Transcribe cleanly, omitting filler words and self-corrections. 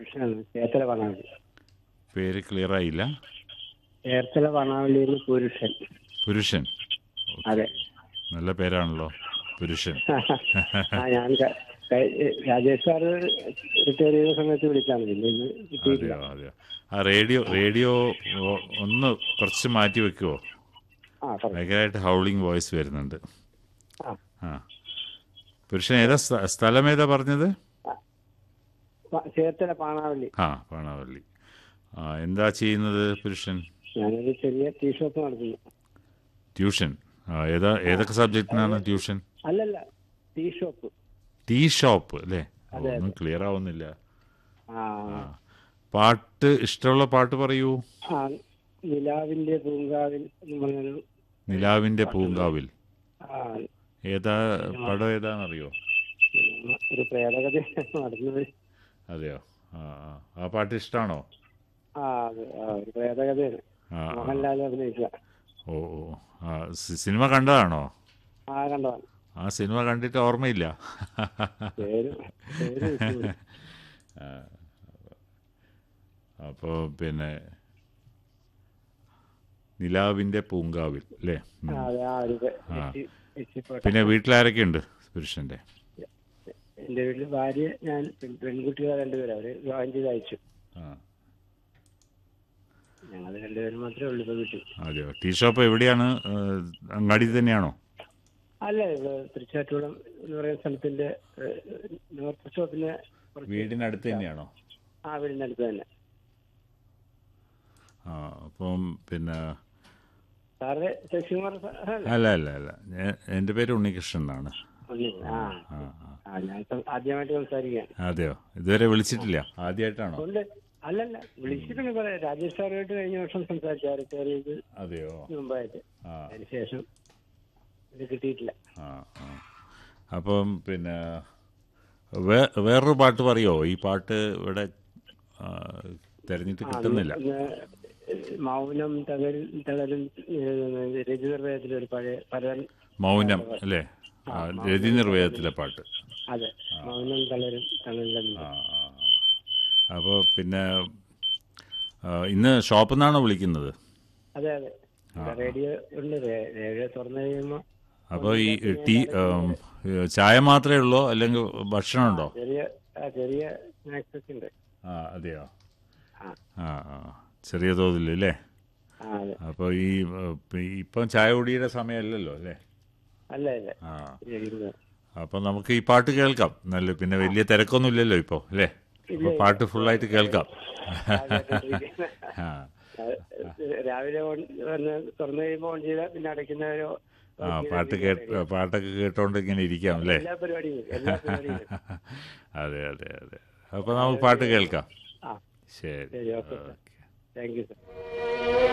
പുരുഷനാണ്, ചേർത്തല പണാവള്ളി. പേര് ക്ലിയർ ആയില്ല. ചേർത്തല പണാവള്ളിയിൽ പുരുഷൻ. പുരുഷൻ. അതെ. നല്ല പേരാണല്ലോ, പുരുഷൻ. ഞാൻ രാജേഷ് സാറ് റിട്ടയർ ചെയ്ത സമയത്ത് വിളിച്ചാണ്, പിന്നെ ഇന്ന് കിട്ടിയിട്ടില്ല. അതെയോ അതെയോ. ആ റേഡിയോ ഒന്ന് കുറച്ച് മാറ്റി വെക്കുമോ? ഭയങ്കരമായിട്ട് ഹൗളിംഗ് വോയിസ് വരുന്നുണ്ട്. ആ പുരുഷൻ ഏതാ സ്ഥലം ഏതാ പറഞ്ഞത്? ചേർത്തല പാണാവള്ളി. പാണാവള്ളി. എന്താ ചെയ്യുന്നത് പുരുഷൻ? ഞാനൊരു ചെറിയ ടീ ഷോപ്പ് നടത്തുന്നു. ട്യൂഷൻ? ഏതൊക്കെ സബ്ജക്റ്റിനാണ് ട്യൂഷൻ? അല്ലല്ല, ടീ ഷോപ്പ്. ടീ ഷോപ്പ് അല്ലേ? ഒന്നും ക്ലിയർ ആവുന്നില്ല. പാട്ട്, ഇഷ്ടമുള്ള പാട്ട് പറയൂ. നിലാവിന്റെ പൂങ്കാവിൽ. നിലാവിന്റെ പൂങ്കാവിൽ. ഏതാ പടം, ഏതാണെന്നറിയോ? ഒരു പ്രേതകഥ നടന്നത്. അതെയോ? ആ പാട്ട് ഇഷ്ടമാണോ? ഒരു പ്രേതകഥയാണ്, മോഹൻലാൽ അഭിനയിച്ച. ഓ സിനിമ കണ്ടതാണോ? കണ്ടതാണ്. ആ സിനിമ കണ്ടിട്ട് ഓർമ്മയില്ല. അപ്പോൾ പിന്നെ നിലാവിന്റെ പൂങ്കാവിൽ അല്ലേ? പിന്നെ വീട്ടിലാരൊക്കെ ഉണ്ട് പുരുഷന്റെ? എന്റെ വീട്ടിൽ ഭാര്യ, ഞാൻ, പെൺകുട്ടികൾ രണ്ടുപേരും. അവര് ജോയിൻ ചെയ്ത് അയച്ചു. ഞങ്ങൾ രണ്ടുപേരും മാത്രമേ ഉള്ളൂ ഇപ്പൊ വീട്ടിൽ. അതെയോ? ടീ ഷോപ്പ് എവിടെയാണ്? അങ്ങാടി തന്നെയാണോ? അല്ല, തൃശ്ശാറ്റൂടം എന്ന് പറയുന്ന സ്ഥലത്തിന്റെ നോർത്ത് ഷോപ്പിന്റെ വീടിനടുത്ത് തന്നെയാണോ? വീടിനടുത്ത് തന്നെ. അപ്പം പിന്നെ സാറ് ശശികുമാർ? അല്ല, എൻ്റെ പേര് ഉണ്ണികൃഷ്ണൻ എന്നാണ്. ഞാൻ ആദ്യമായിട്ട് സംസാരിക്കാൻ. അതെയോ? ഇതുവരെ വിളിച്ചിട്ടില്ല, ആദ്യമായിട്ടാണോ? അല്ലല്ല, വിളിച്ചിട്ടുണ്ട്. പറയാം, രാജേഷ് സാറുമായിട്ട് കഴിഞ്ഞ വർഷം സംസാരിച്ചു. അതെയോ? മുമ്പായിട്ട്. അതിനുശേഷം ഇത് കിട്ടിയിട്ടില്ല. അപ്പം പിന്നെ വേറൊരു പാട്ട് പറയോ? ഈ പാട്ട് ഇവിടെ തെരഞ്ഞിട്ട് കിട്ടുന്നില്ല. മൗനം തകരും രതിനിർവേദത്തിലെ ഒരു പഴയ മൗനം അല്ലേ? രതിനിർവേദത്തിലെ പാട്ട്. അതെ, മൗനം തളരും തകരും. അപ്പോൾ പിന്നെ ഇന്ന് ഷോപ്പിൽ നിന്നാണോ വിളിക്കുന്നത്? അതെ. റേഡിയോ ഉണ്ട്, റേഡിയോ തുറന്നു കഴിയുമ്പോൾ. അപ്പോൾ ഈ ടീ ചായ മാത്രമേ ഉള്ളൂ, അല്ലെങ്കിൽ ഭക്ഷണം ഉണ്ടോ? ചെറിയ സ്നാക്സ് ഒക്കെ ഉണ്ട്. അതെയോ? ചെറിയ തോതിലല്ലേ? അപ്പോൾ ഇപ്പം ചായ കുടിയുടെ സമയമല്ലല്ലോ അല്ലേ? അല്ല. അപ്പം നമുക്ക് ഈ പാട്ട് കേൾക്കാം. പിന്നെ വലിയ തിരക്കൊന്നും ഇല്ലല്ലോ ഇപ്പോൾ അല്ലേ? അപ്പോൾ പാട്ട് ഫുള്ളായിട്ട് കേൾക്കാം. രാവിലെ തുറന്നു കഴിയുമ്പോൾ ഓൺ ചെയ്താൽ പിന്നെ അടയ്ക്കുന്നവരോ പാട്ടൊക്കെ കേട്ടോണ്ട് ഇങ്ങനെ ഇരിക്കാം അല്ലേ? എല്ലാ പരിപാടിയും. അതെ. അപ്പോൾ നമുക്ക് പാട്ട് കേൾക്കാം. ശരി, ഓക്കെ. Thank you sir.